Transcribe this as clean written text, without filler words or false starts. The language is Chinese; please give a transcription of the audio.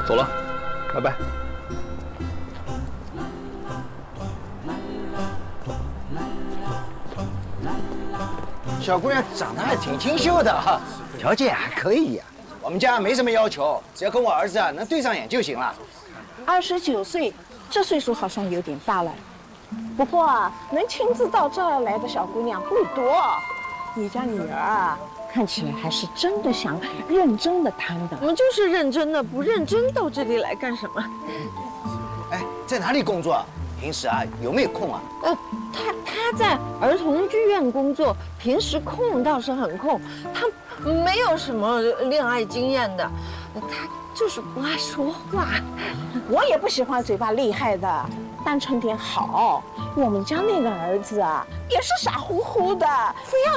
走了，拜拜。 小姑娘长得还挺清秀的哈，条件还可以呀。我们家没什么要求，只要跟我儿子能对上眼就行了。 29岁，这岁数好像有点大了。不过啊，能亲自到这儿来的小姑娘不多。你家女儿啊，看起来还是真的想认真的谈的。 我们就是认真的，不认真到这里来干什么？ 哎，在哪里工作？平时啊有没有空啊？ 他在儿童剧院工作，平时空倒是很空，他没有什么恋爱经验的，他就是不爱说话。 我也不喜欢嘴巴厉害的，单纯点好。我们家那个儿子啊，也是傻乎乎的，非要